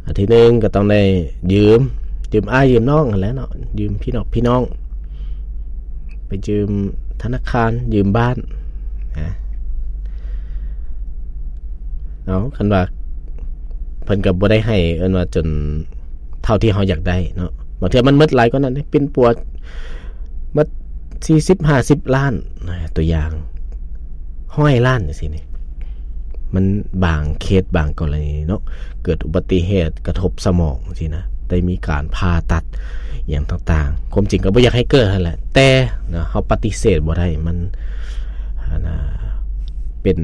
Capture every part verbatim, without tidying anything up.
อันที่หนึ่งก็ต้องได้ยืมยืมอ้ายยืมน้องนั่นแหละเนาะยืมพี่น้องพี่น้องไปยืมธนาคารยืมบ้านนะเอาคันว่าเพิ่นก็บ่ได้ให้เอิ้นว่าจนเท่าที่เฮาอยากได้เนาะบางเทื่อมันหมดหลายกว่านั้นเป็นปวดหมดสี่สิบ ห้าสิบล้านตัวอย่างห้อยล้านจังซี่นี่มันบางเคสบางกรณีเนาะเกิดอุบัติเหตุกระทบสมองจังซี่นะได้มีการผ่าตัดอย่างต่างๆความจริงก็บ่อยากให้เกิดนั่นแหละแต่เนาะเฮาปฏิเสธบ่ได้มันนะเป็น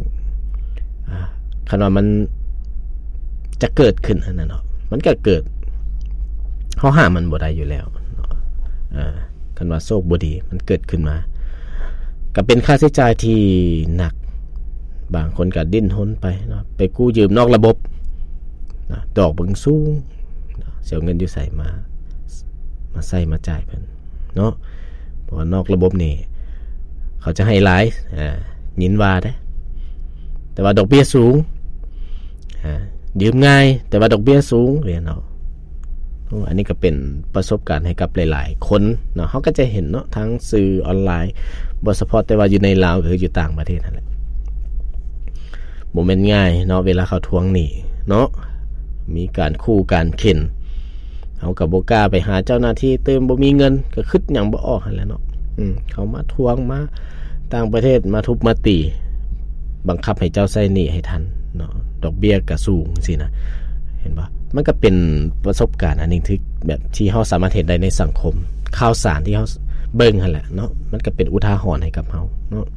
คันว่ามันจะเกิดขึ้นอันนั้นเนาะมันก็เกิดเฮาห้ามมันบ่ได้อยู่แล้วเนาะอ่าคันว่าโชคบ่ดีมันเกิดขึ้นมาก็เป็นค่าใช้จ่ายที่หนักบางคนก็ดิ้นรนไปเนาะไปกู้ยืมนอกระบบนะดอกเบิ่งสูงเสียเงินอยู่ใส่มามาใส่มาจ่ายเพิ่นเนาะเพราะว่านอกระบบนี่เขาจะให้หลายอ่ายินว่าเด้แต่ว่าดอกเบี้ยสูงอ่ายืมง่ายแต่ว่าดอกเบี้ยสูงเรียนเนาะอันนี้ก็เป็นประสบการณ์ให้กับหลายๆคนเนาะเขาก็จะเห็นเนาะทั้งสื่อออนไลน์บ่เฉพาะแต่ว่าอยู่ในลาวหรืออยู่ต่างประเทศนั่นแหละบ่แม่นง่ายเนาะเวลาเขาทวงหนี้เนาะมีการคู่การเข็นเฮาก็บ่กล้าไปหาเจ้าหน้าที่เติมบ่มีเงินก็คิดหยังบ่ออกหั่นแหละเนาะอืมเขามาทวงมาต่างประเทศมาทุบมาตีบังคับให้เจ้าใช้หนี้ให้ทันเนาะดอกเบี้ยก็สูงสินะเห็นบ่มันก็เป็นประสบการณ์อันนึงที่แบบที่เฮาสามารถเห็นได้ในสังคมข่าวสารที่เฮาเบิ่งหั่นแหละเนาะมันก็เป็นอุทาหรณ์ให้กับเฮาเนาะ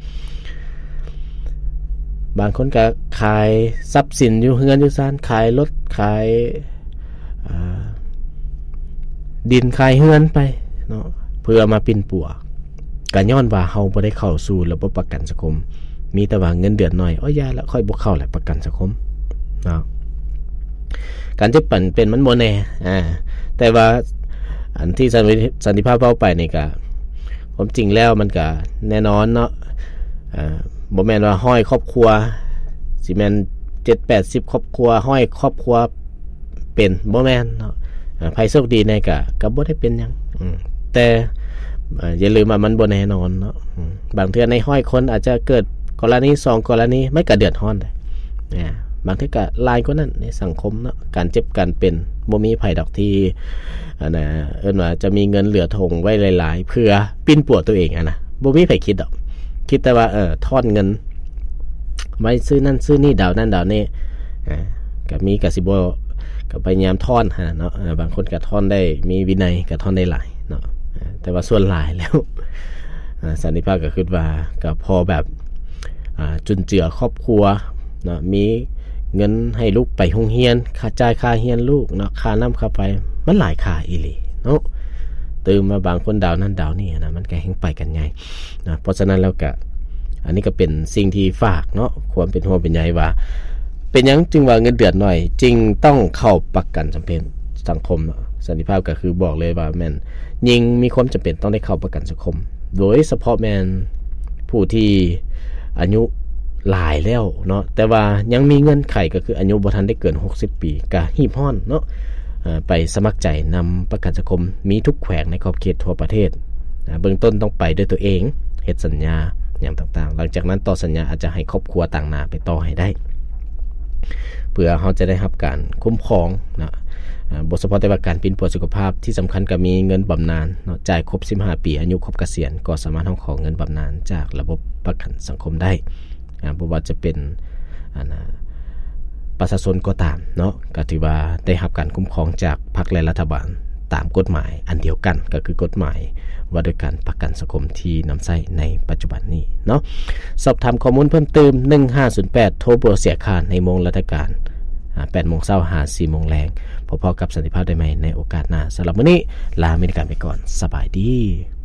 บางคนก็ขายทรัพย์สินอยู่เฮือนอยู่ซ่านขายรถขายอ่าดินขายเฮือนไปเนาะเพื่อมาปิ่นปัวก็ย้อนว่าเฮาบ่ได้เข้าสู่ระบบประกันสังคมมีแต่ว่าเงินเดือนน้อยอ้อยยาแล้วค่อยบ่เข้าแหละประกันสังคมเนาะการจะปั่นเป็นมันบ่แน่อ่าแต่ว่าอันที่สันติภาพเว้าไปนี่ก็ความจริงแล้วมันก็แน่นอนเนาะอ่าบ่แม่นว่าห้อยครอบครัวสิแม่นเจ็ด แปดสิบครอบครัวห้อยครอบครัวเป็นบ่แม่นเนาะอ่าไผโชคดีแน่ก็ก็บ่ได้เป็นหยังอืมแต่อย่าลืมว่ามันบ่แน่นอนเนาะบางเทื่อในห้อยคนอาจจะเกิดกรณีสองกรณีไม่ก็เดือดร้อนได้อ่าบางทีก็หลายกว่านั้นในสังคมเนาะการเจ็บการเป็นบ่มีไผดอกที่อันน่ะเอิ้นว่าจะมีเงินเหลือทงไว้หลายๆเพื่อปิ้นป่วตัวเองอ่ะนะบ่มีไผคิดดอกคิดแต่ว่าเออทอนเงินไว้ซื้อนั่นซื้อนี่ดาวนั่นดาวนี่อ่าก็มีก็สิบ่ก็พยายามทอนหั่นเนาะบางคนก็ทอนได้มีวินัยก็ทอนได้หลายเนาะแต่ว่าส่วนหลายแล้วอ่าสันติภาพก็คิดว่าก็พอแบบอ่าจุนเจือครอบครัวเนาะมีเงินให้ลูกไปโรงเรียนค่าจ่ายค่าเรียนลูกเนาะค่าน้ำค่าไฟมันหลายค่าอีหลีเนาะตื่นมาบางคนดาวนั่นดาวนี่นะมันก็แฮงไปกันใหญ่นะเพราะฉะนั้นแล้วก็อันนี้ก็เป็นสิ่งที่ฝากเนาะความเป็นห่วงเป็นใยว่าเป็นหยังจึงว่าเงินเดือนน้อยจริงต้องเข้าประกันจำเป็นสังคมเนาะสันติภาพก็คือบอกเลยว่าแม่นยิ่งมีความจำเป็นต้องได้เข้าประกันสังคมโดยเฉพาะแม่นผู้ที่อายุหลายแล้วเนาะแต่ว่ายังมีเงื่อนไขก็คืออายุบ่ทันได้เกินหกสิบปีก็ฮีบฮ้อนเนาะไปสมัครใจนำประกันสังคมมีทุกแขวงในขอบเขตทั่วประเทศเบื้องต้นต้องไปด้วยตัวเองเฮ็ดสัญญาอย่างต่างๆหลังจากนั้นต่อสัญญาอาจจะให้ครอบครัวต่างหน้าไปต่อให้ได้เพื่อเฮาจะได้รับการคุ้มครองนะบ่เฉพาะแต่ว่าการปิ้นป่วยสุขภาพที่สำคัญก็มีเงินบำนาญเนาะจ่ายครบสิบห้าปีอายุครบเกษียณก็สามารถขอเงินบำนาญจากระบบประกันสังคมได้อ่าบ่ว่าจะเป็นอันน่ะประชาชนก็ตามเนาะก็ถือว่าได้รับการคุ้มครองจากพรรคและรัฐบาลตามกฎหมายอันเดียวกันก็คือกฎหมายว่าด้วยการประกันสังคมที่นำใช้ในปัจจุบันนี้เนาะสอบถามข้อมูลเพิ่มเติมหนึ่งห้าศูนย์แปดโทรบ่เสียค่าในโมงราชการอ่า แปดโมงเช้า ห้า สี่โมงแลงพบๆกับสันติภาพได้ใหม่ในโอกาสหน้าสำหรับมื้อนี้ลาไปก่อนไปก่อนสบายดี